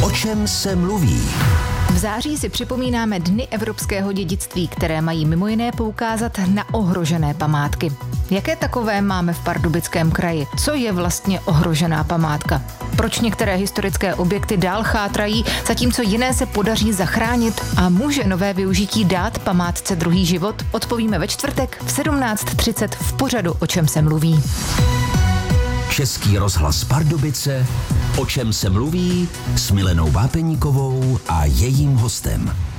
O čem se mluví? V září si připomínáme Dny evropského dědictví, které mají mimo jiné poukázat na ohrožené památky. Jaké takové máme v Pardubickém kraji? Co je vlastně ohrožená památka? Proč některé historické objekty dál chátrají, zatímco jiné se podaří zachránit? A může nové využití dát památce druhý život? Odpovíme ve čtvrtek v 17:30 v pořadu O čem se mluví. Český rozhlas Pardubice, O čem se mluví, s Milenou Vápeníkovou a jejím hostem.